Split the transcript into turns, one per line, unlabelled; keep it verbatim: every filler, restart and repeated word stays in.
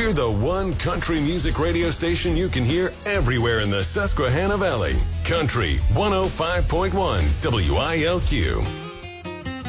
We're the one country music radio station you can hear everywhere in the Susquehanna Valley. Country one oh five point one W I L Q.